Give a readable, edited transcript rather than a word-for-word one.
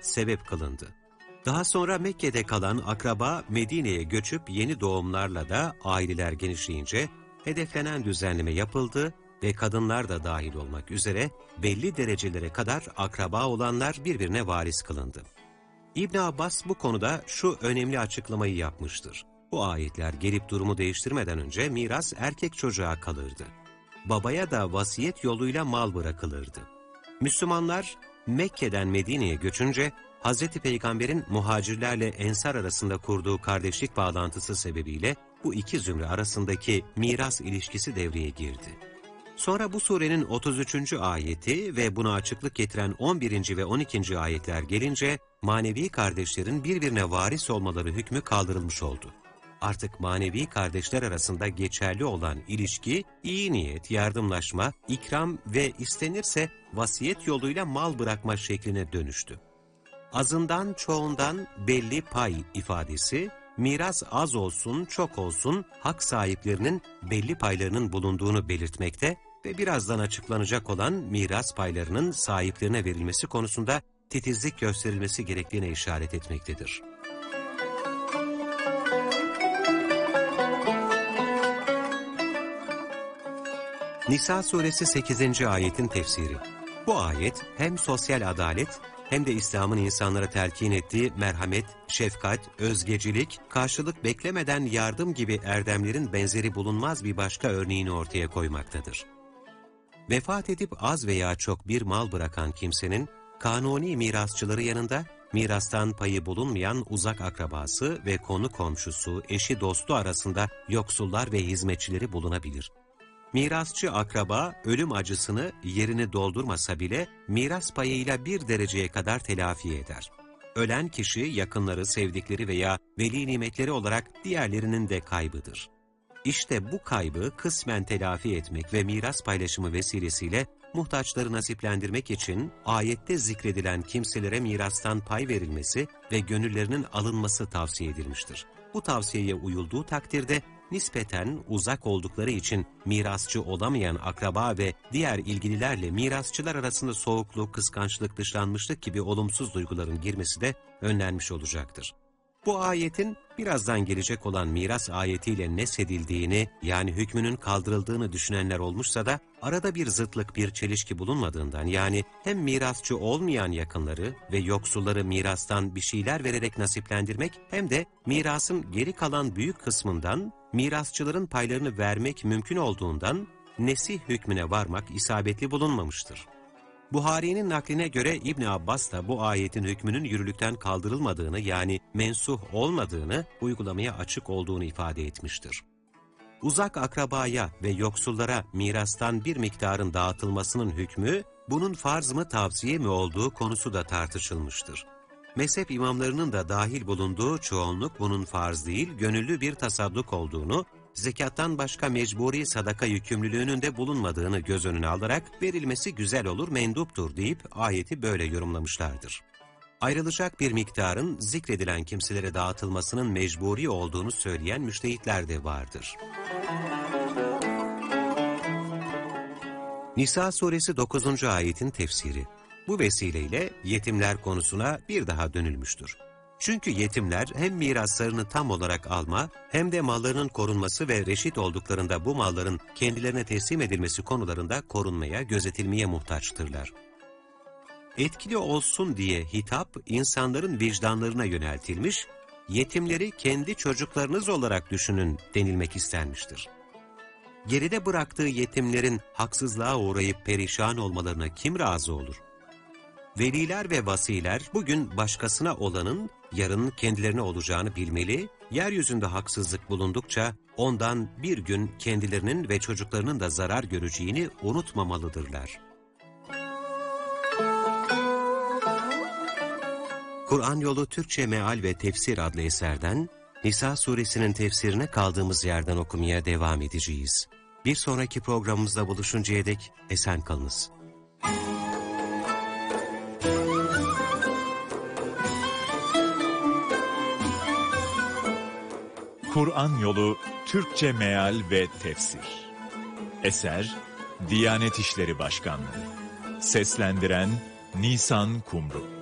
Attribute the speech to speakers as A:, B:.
A: sebep kılındı. Daha sonra Mekke'de kalan akraba Medine'ye göçüp yeni doğumlarla da aileler genişleyince hedeflenen düzenleme yapıldı ve kadınlar da dahil olmak üzere belli derecelere kadar akraba olanlar birbirine varis kılındı. İbn Abbas bu konuda şu önemli açıklamayı yapmıştır. Bu ayetler gelip durumu değiştirmeden önce miras erkek çocuğa kalırdı. Babaya da vasiyet yoluyla mal bırakılırdı. Müslümanlar Mekke'den Medine'ye göçünce Hz. Peygamber'in muhacirlerle ensar arasında kurduğu kardeşlik bağlantısı sebebiyle bu iki zümre arasındaki miras ilişkisi devreye girdi. Sonra bu surenin 33. ayeti ve buna açıklık getiren 11. ve 12. ayetler gelince manevi kardeşlerin birbirine varis olmaları hükmü kaldırılmış oldu. Artık manevi kardeşler arasında geçerli olan ilişki, iyi niyet, yardımlaşma, ikram ve istenirse vasiyet yoluyla mal bırakma şekline dönüştü. Azından çoğundan belli pay ifadesi, miras az olsun, çok olsun, hak sahiplerinin belli paylarının bulunduğunu belirtmekte ve birazdan açıklanacak olan miras paylarının sahiplerine verilmesi konusunda titizlik gösterilmesi gerektiğine işaret etmektedir. Nisa suresi 8. ayetin tefsiri. Bu ayet hem sosyal adalet hem de İslam'ın insanlara telkin ettiği merhamet, şefkat, özgecilik, karşılık beklemeden yardım gibi erdemlerin benzeri bulunmaz bir başka örneğini ortaya koymaktadır. Vefat edip az veya çok bir mal bırakan kimsenin kanuni mirasçıları yanında mirastan payı bulunmayan uzak akrabası ve konu komşusu, eşi dostu arasında yoksullar ve hizmetçileri bulunabilir. Mirasçı akraba ölüm acısını yerini doldurmasa bile miras payıyla bir dereceye kadar telafi eder. Ölen kişi yakınları, sevdikleri veya veli nimetleri olarak diğerlerinin de kaybıdır. İşte bu kaybı kısmen telafi etmek ve miras paylaşımı vesilesiyle muhtaçları nasiplendirmek için ayette zikredilen kimselere mirastan pay verilmesi ve gönüllerinin alınması tavsiye edilmiştir. Bu tavsiyeye uyulduğu takdirde nispeten uzak oldukları için mirasçı olamayan akraba ve diğer ilgililerle mirasçılar arasında soğukluk, kıskançlık, dışlanmışlık gibi olumsuz duyguların girmesi de önlenmiş olacaktır. Bu ayetin birazdan gelecek olan miras ayetiyle nesedildiğini, yani hükmünün kaldırıldığını düşünenler olmuşsa da arada bir zıtlık, bir çelişki bulunmadığından, yani hem mirasçı olmayan yakınları ve yoksulları mirastan bir şeyler vererek nasiplendirmek hem de mirasın geri kalan büyük kısmından mirasçıların paylarını vermek mümkün olduğundan nesih hükmüne varmak isabetli bulunmamıştır. Buhari'nin nakline göre İbn Abbas da bu ayetin hükmünün yürürlükten kaldırılmadığını, yani mensuh olmadığını, uygulamaya açık olduğunu ifade etmiştir. Uzak akrabaya ve yoksullara mirastan bir miktarın dağıtılmasının hükmü, bunun farz mı tavsiye mi olduğu konusu da tartışılmıştır. Mezhep imamlarının da dahil bulunduğu çoğunluk bunun farz değil, gönüllü bir tasadduk olduğunu, zekattan başka mecburi sadaka yükümlülüğünün de bulunmadığını göz önüne alarak verilmesi güzel olur, menduptur deyip ayeti böyle yorumlamışlardır. Ayrılacak bir miktarın zikredilen kimselere dağıtılmasının mecburi olduğunu söyleyen müştehitler de vardır. Nisa suresi 9. ayetin tefsiri. Bu vesileyle yetimler konusuna bir daha dönülmüştür. Çünkü yetimler hem miraslarını tam olarak alma hem de mallarının korunması ve reşit olduklarında bu malların kendilerine teslim edilmesi konularında korunmaya, gözetilmeye muhtaçtırlar. Etkili olsun diye hitap insanların vicdanlarına yöneltilmiş, yetimleri kendi çocuklarınız olarak düşünün denilmek istenmiştir. Geride bıraktığı yetimlerin haksızlığa uğrayıp perişan olmalarına kim razı olur? Veliler ve vasiler bugün başkasına olanın yarın kendilerine olacağını bilmeli, yeryüzünde haksızlık bulundukça ondan bir gün kendilerinin ve çocuklarının da zarar göreceğini unutmamalıdırlar. Kur'an Yolu Türkçe Meal ve Tefsir adlı eserden Nisa suresinin tefsirine kaldığımız yerden okumaya devam edeceğiz. Bir sonraki programımızda buluşuncaya dek esen kalınız.
B: Kur'an Yolu Türkçe Meal ve Tefsir. Eser Diyanet İşleri Başkanlığı. Seslendiren Nisan Kumru.